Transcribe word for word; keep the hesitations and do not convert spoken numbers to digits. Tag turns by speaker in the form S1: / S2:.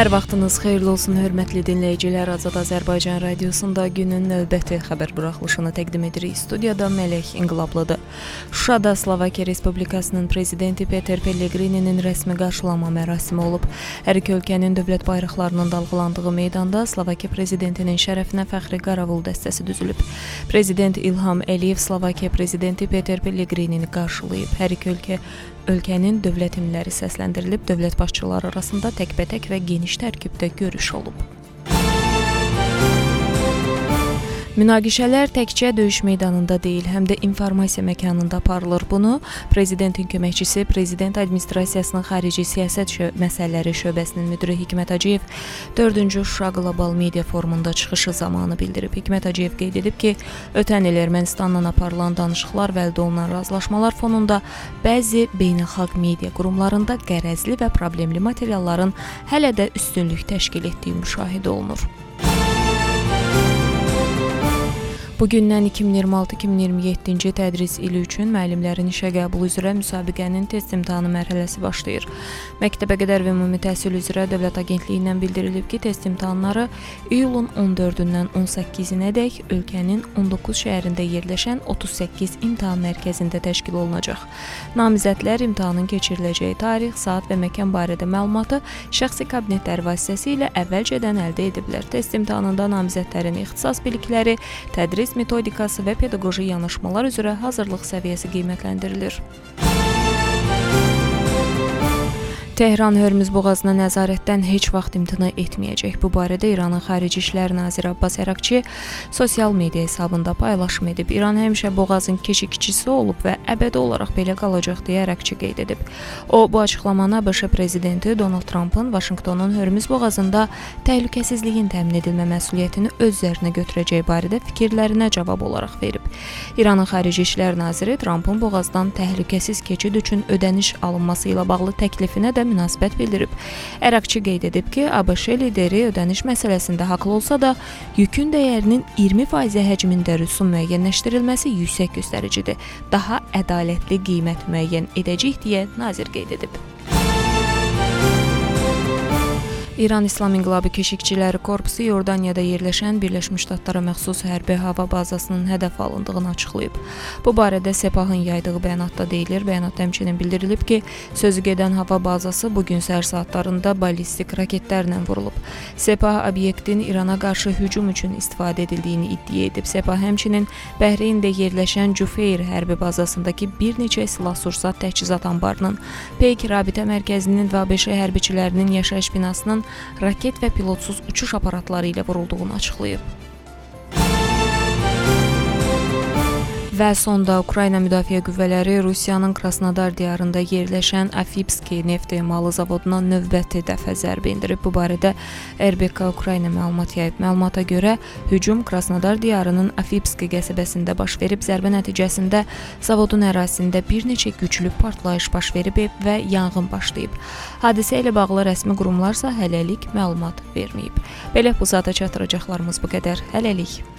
S1: Hər vaxtınız xeyirli olsun, hörmətli dinləyicilər. Azad Azərbaycan radiosunda günün növbəti xəbər buraxılışını təqdim edirik. Studiyada Mələk İnqilablıdır. Şuşada Slovakiya Respublikasının prezidenti Peter Pellegrininin rəsmi qarşılama mərasimi olub. Hər iki ölkənin dövlət bayraqlarının dalğalandığı meydanda Slovakiya prezidentinin şərəfinə fəxri qaravul dəstəsi düzülüb. Prezident İlham Əliyev Slovakiya prezidenti Peter Pellegrinini qarşılayıb. Hər iki ölkə Ölkənin dövlət himnləri səsləndirilib, dövlət başçıları arasında təkbətək və geniş tərkibdə görüş olub. Münaqişələr təkcə döyüş meydanında deyil, həm də informasiya məkanında aparılır. Bunu prezidentin köməkçisi, prezident administrasiyasının xarici siyasət şö məsələləri şöbəsinin müdiri Hikmət Hacıyev dördüncü Şuşa Qlobal Media Forumunda çıxışı zamanı bildirib. Hikmət Hacıyev qeyd edib ki, ötən il Ermənistanla aparılan danışıqlar və əldə olunan razılaşmalar fonunda bəzi beynəlxalq media qurumlarında qərəzli və problemli materialların hələ də üstünlük təşkil etdiyi müşahidə olunur. Bugündən iki min iyirmi altı iki min iyirmi yeddinci tədris ili üçün müəllimlərin işə qəbulu üzrə müsabiqənin test imtahanı mərhələsi başlayır. Məktəbəqədər və ümumi təhsil üzrə Dövlət Agentliyindən bildirilib ki, test imtahanları iyulun on dördündən on səkkizinədək ölkənin on doqquz şəhərində yerləşən otuz səkkiz imtahan mərkəzində təşkil olunacaq. Namizədlər imtahanın keçiriləcəyi tarix, saat və məkan barədə məlumatı şəxsi kabinetlər vasitəsilə əvvəlcədən əldə ediblər. Test imtahanında namizədlərin ixtisas bilikləri, tədris metodikası və pedaqoji yanaşmalar üzrə hazırlıq səviyyəsi qiymətləndirilir. Tehran Hörmüz boğazına nəzarətdən heç vaxt imtina etməyəcək. Bu barədə İranın Xarici İşlər Naziri Abbas Əraqçı sosial media hesabında paylaşım edib. İran həmişə boğazın keşikçisi olub və əbədi olaraq belə qalacaq deyə Əraqçı qeyd edib. O, bu açıqlamanı ABŞ prezidenti Donald Trumpın Vaşinqtonun Hörmüz boğazında təhlükəsizliyin təmin edilmə məsuliyyətini öz üzərinə götürəcəyi barədə fikirlərinə cavab olaraq verib. İranın Xarici İşlər Naziri Trumpın boğazdan təhlükəsiz keçid üçün ödəniş alınması ilə bağlı təklifinə də münasibət bildirib. Əraqçı qeyd edib ki, ABŞ lideri ödəniş məsələsində haqlı olsa da, yükün dəyərinin iyirmi faiz həcmində rüsum müəyyənləşdirilməsi yüksək göstəricidir. Daha ədalətli qiymət müəyyən edəcək deyə nazir qeyd edib. İran İslam İnqilabı Keşikçiləri Korpusu Yordaniyada yerləşən Birləşmiş Ştatlara məxsus hərbi hava bazasının hədəf alındığını açıqlayıb. Bu barədə Sepahın yaydığı bəyanatda deyilir. Bəyanatda həmçinin bildirilib ki, sözü gedən hava bazası bugün səhər saatlarında ballistik raketlərlə vurulub. Sepah obyektin İrana qarşı hücum üçün istifadə edildiyini iddia edib. Sepah həmçinin Bəhreyndə yerləşən Cüfeyr hərbi bazasındakı bir neçə silah-sursat təchizat anbarının, Peyk rabitə mərkəzinin və ABŞ hərbiçilərinin yaşayış binasının raket və pilotsuz uçuş aparatları ilə vurulduğunu açıqlayıb. Və sonda Ukrayna Müdafiə Qüvvələri Rusiyanın Krasnodar diyarında yerləşən Afipski neft emalı zavoduna növbəti dəfə zərbə endirib. Bu barədə R B K Ukrayna məlumat yayıb. Məlumata görə hücum Krasnodar diyarının Afipski qəsəbəsində baş verib. Zərbə nəticəsində zavodun ərazisində bir neçə güclü partlayış baş verib və yanğın başlayıb. Hadisə ilə bağlı rəsmi qurumlarsa hələlik məlumat verməyib. Belə bu saata çatdıracaqlarımız bu qədər. Hələlik.